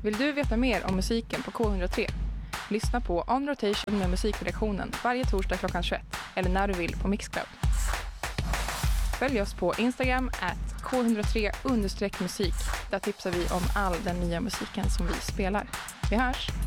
Vill du veta mer om musiken på K103? Lyssna på On Rotation med musikredaktionen varje torsdag klockan 21 eller när du vill på Mixcloud. Följ oss på Instagram @K103_musik. Där tipsar vi om all den nya musiken som vi spelar. Vi hörs!